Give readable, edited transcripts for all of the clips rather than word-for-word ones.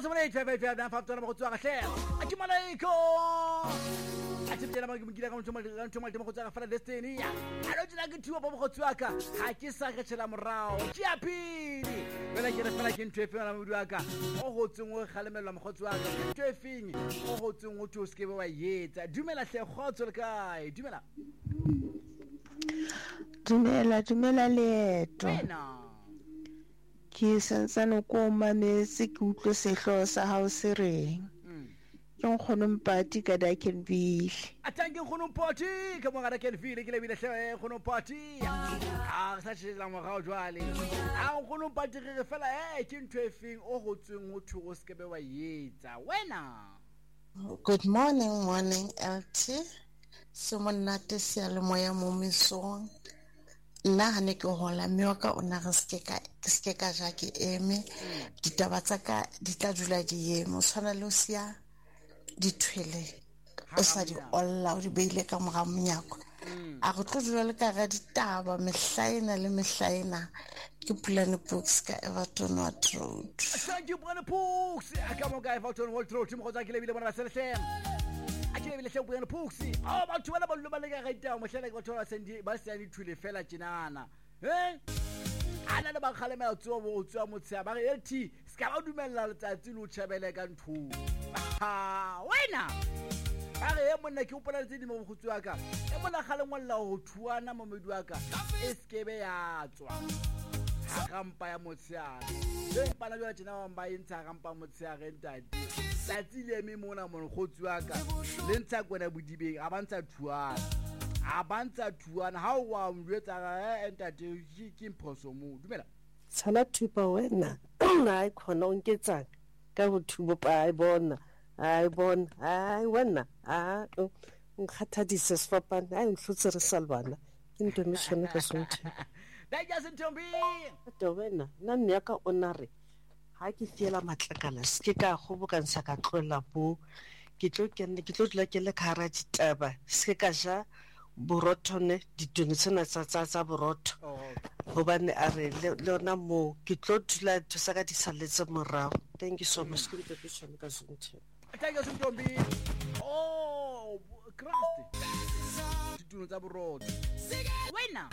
07855 mo go tswa ga hle a ke malaiko a tsebela mo ke ka mo tswa ga fela destiny a lo tsela ke thuwa bo go tswa ka ga ke sa ke tshela morao ke a pili bela ke re fela ke ntwe fela mo duaka o go tsengwe galemelwa mo go tswa ka ke ntwe fing o go tsengwe o se ke ba yetsa dumela hle khotso le kae dumela leeto ke santsane ko mametse ke utlwe sehlo sa hao se reng ke nkgonompati ka Dakenville atanke nkgonompati ka mo ga Dakenville ke lebile hle nkgonompati sa tshela mo ga jwale nkgonompati re fela ke ntho e feng o go tsweng o thugo se ke be wa yetsa wena. Good morning LT se monate se le moya mo mesong nna ha ne ke hola mme wa ka o na re ske ka ja ke eme ditaba tsa ka di tla dula di eme o tshwana le o sia dithwele o sa di olla o di beile ka moga monyako a go tlo dula le ka ga ditaba mehlaena le mehlaena ke Pulane Books ka Everton Road. Thank you Pulane Books ka mo ka Everton Road mo go tsa ke lebile bona ba seletleng le hle Pulane Books batho ba lo ba le ka gaita mo hlela ke batho ba sendi ba se di thule fela tsinana ana le ba khalemela tso bo tswa motse ba re LT ska ba dumella letsatsi lo tshebele ka nthu wena ba re monna ke upola tse di mo go tswa ka monna khale ngwalla ho thuana mo medwa ka skebe ya tswa gampa ya motsiana le pana jwa tsena wa mba intsha gampa motsiana ntati tsatsi le me mona mo go tswa ka le ntsha kwena bodibeng a bantsa thuana ha wa mwetsa ga ntati ke imphoso mo dumela tsala thupa wena na khona o nketsa ka bothubo pa ai bona wena nkhathadise sefapana ai nhlutse re salwana ke ntwe mishone ka sonthe Ntombi to wena nna nne ya ka ona re ha ke fiela matlakala ske ka go bokantsha ka tlola bo ke tlo dula ke le khara ditaba ske ka ja borotone ditone tsena tsa borotho hobane a re lona mo ke tlo dula thusa ka disaletse morao. Thank you so much ke ntwe mishone ka sonthe. Thank you Ntombi Christ ditone tsa borotho wena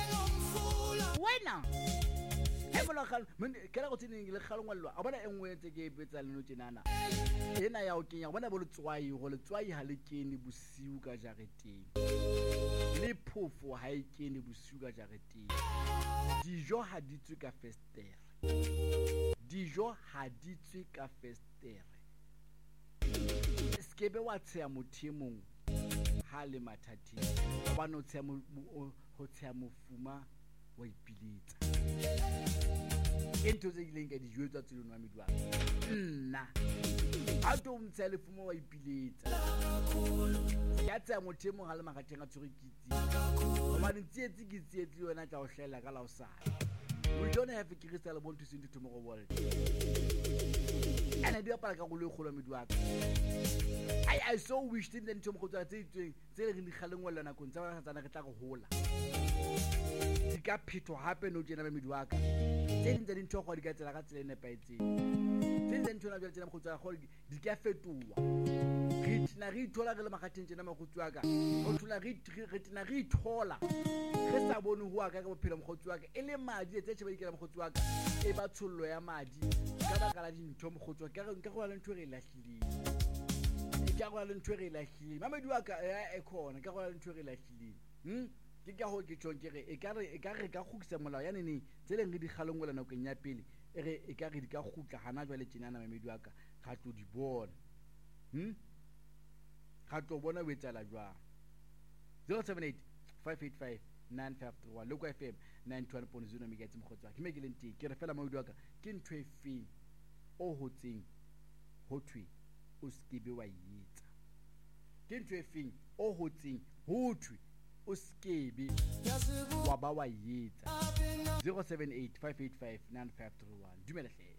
bona khal men ke la go tseneng le khalongwalwa a bona engwe tse ke betsa leno tsenana ena ya o kenya bona bo letswai go letswai ha le kene bosiu ka jareteng le phofo ha e kene bosiu ka jareteng dijo ha di tswe ka festere skebe wa tsaya mothemong ha le mathateng ba no tsaya ho tsaya mofuma wa ipiletsa ke ntho tse ileng ka dijo tsa tselong wa medwa nna a to mtsha le fuma wa ipiletsa ya tsaya mothemo ga le magateng a tshwere kitsi ba ntsetsi ke tsietsi yona tla o hlela ka la o sala we don't have crystal ball to send to tomorrow world ana dia para ka go le kgolo medwa I so wish that ntho mo go tsa tse re di kgalengwela na kontsa ba tsana re tla go hola ka phito hape no tsena ba medwa ka tse dintse di ntho go di ka tsela ka tsela ne paetseng tse dintse ntho na ba tsena go tsaya go di ka fetoa re ithola re le magateng tsena mo go tswa ka go thola re ithola re sa bone ho ka bophelo mo go tswa ka e le madi tse tsheba dikela mo go tswa ka e ba tsollo ya madi ka baka la dintho mo go tswa ka go la ntho re lahlile ka go la ntho re lahlile mamedwa ka e khona ka go la ntho re lahlile ke ka ho ke tshonke e ka re ka khukisa molao ya nene tseleng re di khalongwela na keng ya pele e ka re di ka khutla hana jwa le tsenana mamedwa ka ga tlo di bona ga tlo bona o etsala jwa 078 585 9531 Local FM 91.0 megahertz mo khotsa ke me ke lente ke re fela mamedwa ka ke ntho e feng o hotseng ho thwe o skebe wa yetsa ke ntho e feng o hotseng ho thwe o skebe wa ba wa yetsa 078 585 9531 dumela hle